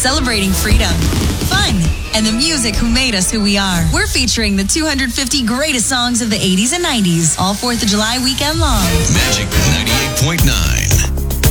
celebrating freedom, fun, and the music who made us who we are. We're featuring the 250 greatest songs of the 80s and 90s, all 4th of July weekend long. Magic 98.9.